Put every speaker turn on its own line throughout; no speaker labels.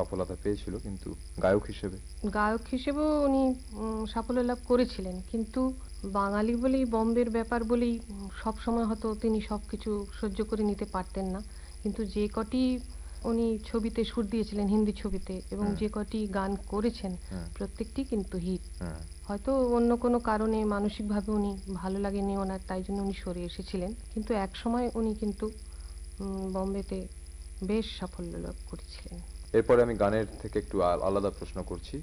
সফলতা পেয়েছিল, কিন্তু গায়ক হিসেবে?
গায়ক হিসেবেও উনি সাফল্য লাভ করেছিলেন, কিন্তু বাঙালি বলেই, বম্বের ব্যাপার বলেই সবসময় হয়তো তিনি সবকিছু সহ্য করে নিতে পারতেন না। কিন্তু যে কটি উনি ছবিতে সুর দিয়েছিলেন, হিন্দি ছবিতে, এবং
হুম,
যে কটি গান করেছেন,
হুম,
প্রত্যেকটি কিন্তু হিট।
হুম।
হয়তো অন্য কোনো কারণে মানসিকভাবে উনি ভালো লাগেনি ওনার, তাই জন্য উনি সরে এসেছিলেন। কিন্তু একসময় উনি কিন্তু বম্বেতে বেশ সাফল্য লাভ করেছিলেন।
এরপরে আমি গানের থেকে একটু আলাদা প্রশ্ন করছি।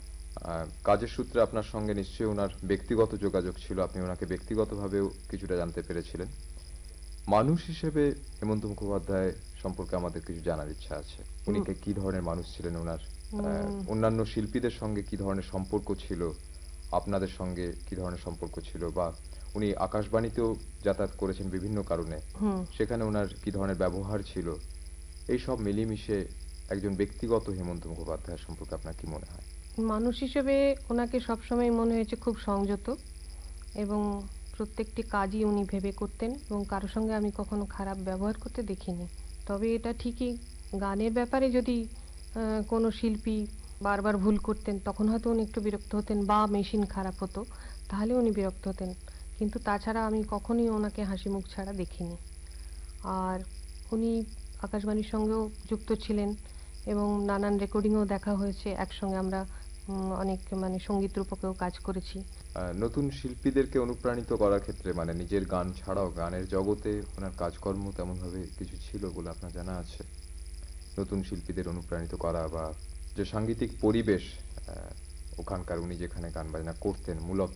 কাজের সূত্রে আপনার সঙ্গে নিশ্চয়ই ওনার ব্যক্তিগত যোগাযোগ ছিল, আপনি ওনাকে ব্যক্তিগতভাবেও কিছুটা জানতে পেরেছিলেন। মানুষ হিসেবে হেমন্ত মুখোপাধ্যায় সম্পর্কে আমাদের কিছু জানার ইচ্ছা আছে। উনি
উম,
কি ধরনের মানুষ ছিলেন? ওনার
উম,
অন্যান্য শিল্পীদের সঙ্গে কি ধরনের সম্পর্ক ছিল? আপনাদের সঙ্গে কি ধরনের সম্পর্ক ছিল? বা উনি আকাশবাণীতেও যাতায়াত করেছেন বিভিন্ন কারণে,
হুম
সেখানে ওনার কি ধরনের ব্যবহার ছিল? এই সব মিলিয়ে একজন ব্যক্তিগত হেমন্ত মুখোপাধ্যায় সম্পর্কে আপনার কি মনে হয়?
মানুষ হিসেবে ওনাকে সবসময় মনে হয়েছে খুব সংযত, এবং প্রত্যেকটি কাজই উনি ভেবে করতেন, এবং কারোর সঙ্গে আমি কখনো খারাপ ব্যবহার করতে দেখিনি। তবে এটা ঠিকই, গানের ব্যাপারে যদি কোনো শিল্পী বারবার ভুল করতেন, তখন হয়তো উনি একটু বিরক্ত হতেন, বা মেশিন খারাপ হতো, তাহলে উনি বিরক্ত হতেন। কিন্তু তাছাড়া আমি কখনোই ওনাকে হাসি মুখ ছাড়া দেখিনি। আর উনি আকাশবাণীর সঙ্গেও যুক্ত ছিলেন, এবং নানান রেকর্ডিংও দেখা হয়েছে একসঙ্গে। আমরা অনেক মানে সঙ্গীত রূপকেও কাজ করেছি।
নতুন শিল্পীদেরকে অনুপ্রাণিত করার ক্ষেত্রে, মানে নিজের গান ছাড়াও গানের জগতে ওনার কাজকর্ম তেমনভাবে কিছু ছিল বলে আপনার জানা আছে? নতুন শিল্পীদের অনুপ্রাণিত করা, বা যে সাংগীতিক পরিবেশ ওখানকার, উনি যেখানে গান বাজনা করতেন মূলত,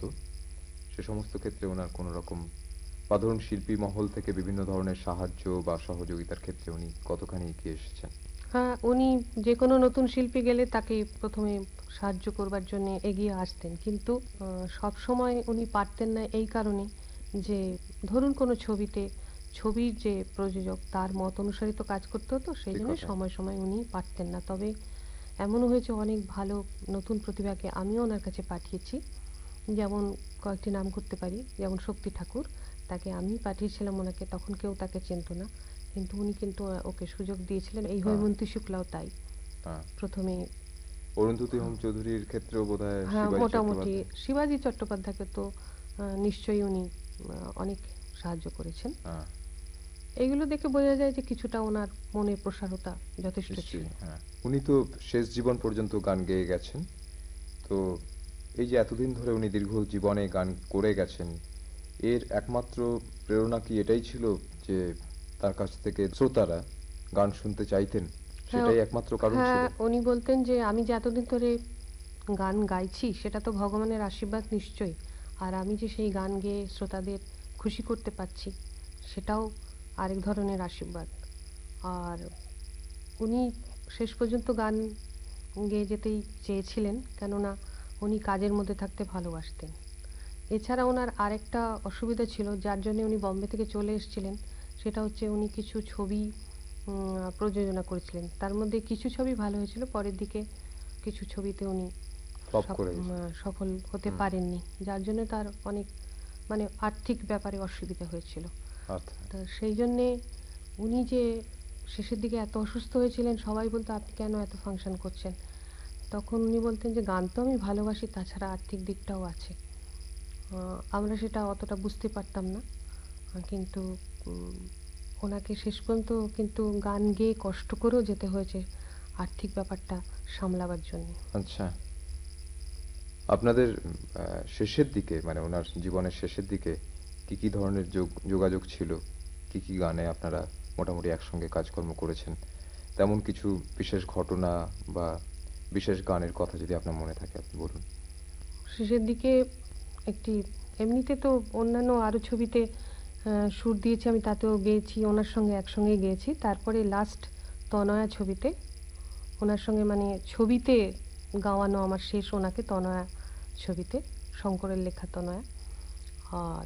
সে সমস্ত ক্ষেত্রে ওনার কোনো রকম, বা ধরুন শিল্পী মহল থেকে বিভিন্ন ধরনের সাহায্য বা সহযোগিতার ক্ষেত্রে উনি কতখানি এগিয়ে এসেছেন?
হ্যাঁ, উনি যে কোনো নতুন শিল্পী গেলে তাকে প্রথমে সাহায্য করবার জন্য এগিয়ে আসতেন, কিন্তু সবসময় উনি পারতেন না, এই কারণে যে ধরুন কোনো ছবিতে ছবির যে প্রযোজক তার মত অনুসারে তো কাজ করতে হতো, সেই
ঠিক
জন্য
কথা।
সময় সময় উনি পারতেন না। তবে এমনও হয়েছে অনেক ভালো নতুন প্রতিভাকে আমিও ওনার কাছে পাঠিয়েছি। যেমন কয়েকটি নাম করতে পারি, যেমন শক্তি ঠাকুর, তাকে আমি পাঠিয়েছিলাম ওনাকে, তখন কেউ তাকে চিনত না, কিন্তু উনি কিন্তু ওকে সুযোগ দিয়েছিলেন। এই
হ্যাঁ,
হৈমন্তী শুক্লাও তাই,
হ্যাঁ।
প্রথমে।
অরুন্ধতী হোম চৌধুরীর ক্ষেত্রেও বোধহয়
হ্যাঁ,
শিবাজী
মোটামুটি
চট্টোপাধ্যায়।
শিবাজি চট্টোপাধ্যায়কে তো নিশ্চয়ই উনি অনেক সাহায্য করেছেন।
হ্যাঁ,
এইগুলো দেখে বোঝা যায় যে কিছুটা ওনার মনে প্রসারতা যথেষ্ট ছিল।
নিশ্চয়ই। হ্যাঁ, উনি তো শেষ জীবন পর্যন্ত গান গেয়ে গেছেন। তো এই যে এতদিন ধরে উনি দীর্ঘ জীবনে গান করে গেছেন, এর একমাত্র প্রেরণা কি এটাই ছিল যে তার কাছ থেকে শ্রোতারা গান শুনতে চাইতেন?
হ্যাঁ,
সেটাই একমাত্র কারণ ছিল?
হ্যাঁ, উনি বলতেন যে আমি যে এতদিন ধরে গান গাইছি সেটা তো ভগবানের আশীর্বাদ নিশ্চয়ই, আর আমি যে সেই গান গেয়ে শ্রোতাদের খুশি করতে পারছি, সেটাও আরেক ধরনের আশীর্বাদ। আর উনি শেষ পর্যন্ত গান গেয়ে যেতেই চেয়েছিলেন, কেননা উনি কাজের মধ্যে থাকতে ভালোবাসতেন। এছাড়া ওনার আরেকটা অসুবিধা ছিল, যার জন্য উনি বম্বে থেকে চলে এসেছিলেন। সেটা হচ্ছে উনি কিছু ছবি প্রযোজনা করেছিলেন, তার মধ্যে কিছু ছবি ভালো হয়েছিল, পরের দিকে কিছু ছবিতে উনি
ফ্লপ করে গেছে।
সফল হতে
হুম।
পারেননি, যার জন্য তার অনেক মানে আর্থিক ব্যাপারে অসুবিধা হয়েছিল।
আচ্ছা।
তা সেই জন্যে উনি যে শেষের দিকে এত অসুস্থ হয়েছিলেন, সবাই বলতো আপনি কেন এত ফাংশন করছেন, তখন উনি বলতেন যে গান তো আমি ভালোবাসি, তাছাড়া আর্থিক দিকটাও আছে। আমরা সেটা অতটা বুঝতে পারতাম না, কিন্তু উম, ওনাকে শেষ পর্যন্ত কিন্তু গান গেয়ে কষ্ট করেও যেতে হয়েছে আর্থিক ব্যাপারটা সামলাবার জন্য।
আচ্ছা, আপনাদের শেষের দিকে, মানে ওনার জীবনের শেষের দিকে কি কি ধরনের যোগাযোগ ছিল? কি কি গানে আপনারা মোটামুটি একসঙ্গে কাজকর্ম করেছেন? তেমন কিছু বিশেষ ঘটনা বা বিশেষ গানের কথা যদি আপনার মনে থাকে আপনি বলুন।
শেষের দিকে একটি, এমনিতে তো অন্যান্য আরও ছবিতে সুর দিয়েছি আমি, তাতেও গেয়েছি ওনার সঙ্গে, একসঙ্গে গেয়েছি। তারপরে লাস্ট তনয়া ছবিতে ওনার সঙ্গে, মানে ছবিতে গাওয়ানো আমার শেষ ওনাকে, তনয়া ছবিতে, শঙ্করের লেখা তনয়া। আর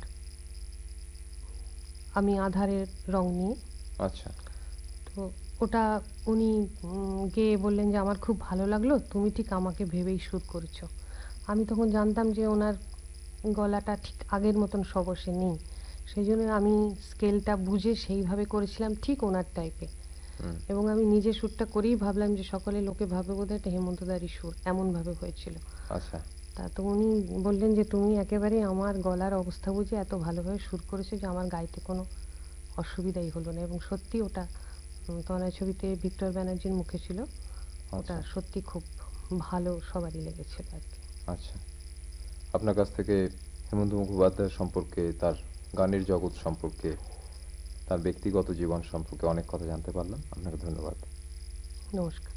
আমি আধারের রং নিয়ে।
আচ্ছা।
তো ওটা উনি গেয়ে বললেন যে আমার খুব ভালো লাগলো, তুমি ঠিক আমাকে ভেবেই সুর করেছো। আমি তখন জানতাম যে ওনার গলাটা ঠিক আগের মতন সবসে নেই, সেই জন্য আমি স্কেলটা বুঝে সেইভাবে করেছিলাম, ঠিক ওনার টাইপে।
হুম।
এবং আমি নিজে সুরটা করেই ভাবলাম যে সকলে লোকে ভাবে বোধহয় এটা হেমন্তদারই সুর, এমনভাবে হয়েছিল।
আচ্ছা।
তা তো উনি বললেন যে তুমি একেবারে আমার গলার অবস্থা বুঝে এত ভালোভাবে সুর করেছো যে আমার গাইতে কোনো অসুবিধাই হলো না, এবং সত্যি ওটা তনয় ছবিতে ভিক্টর ব্যানার্জির মুখে ছিল, ওটা
আচ্ছা।
সত্যি খুব ভালো সবারই লেগেছিল আর কি।
আচ্ছা, আপনার কাছ থেকে হেমন্ত মুখোপাধ্যায় সম্পর্কে, তার গানের জগৎ সম্পর্কে, তার ব্যক্তিগত জীবন সম্পর্কে অনেক কথা জানতে পারলাম। আপনাকে ধন্যবাদ।
নমস্কার।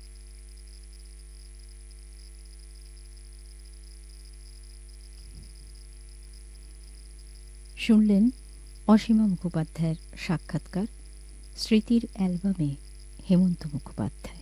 শুনলেন অসীমা মুখোপাধ্যায়ের সাক্ষাৎকার স্মৃতির অ্যালবামে হেমন্ত মুখোপাধ্যায়।